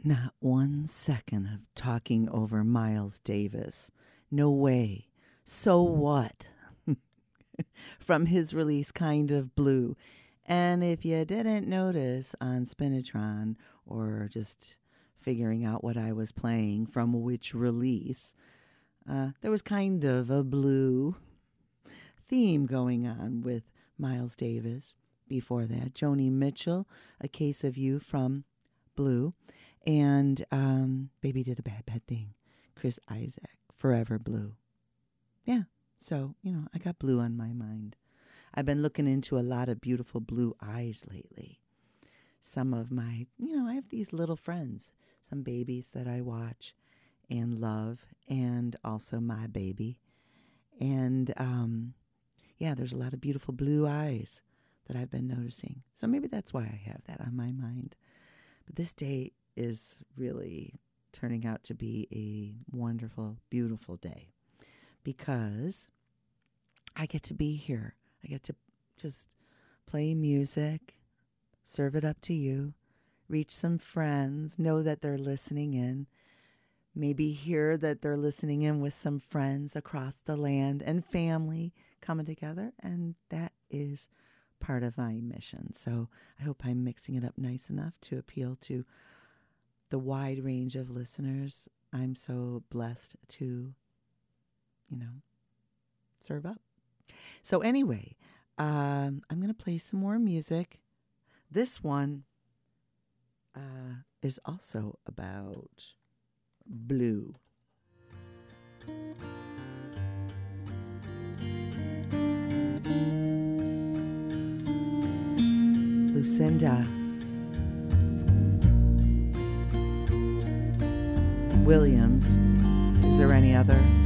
Not 1 second of talking over Miles Davis. No way. So what? From his release, Kind of Blue. And if you didn't notice on Spinatron, or just figuring out what I was playing from which release, there was kind of a blue theme going on with Miles Davis. Before that, Joni Mitchell, A Case of You from Blue. And Baby Did a Bad, Bad Thing. Chris Isaak, Forever Blue. Yeah, so, I got blue on my mind. I've been looking into a lot of beautiful blue eyes lately. Some of my, I have these little friends, some babies that I watch and love, and also my baby. And, there's a lot of beautiful blue eyes that I've been noticing. So maybe that's why I have that on my mind. But this day is really turning out to be a wonderful, beautiful day because I get to be here. I get to just play music, serve it up to you, reach some friends, know that they're listening in, maybe hear that they're listening in with some friends across the land and family coming together, and that is part of my mission. So I hope I'm mixing it up nice enough to appeal to the wide range of listeners I'm so blessed to, serve up. So anyway, I'm going to play some more music. This one is also about blue. Lucinda Williams. Is there any other?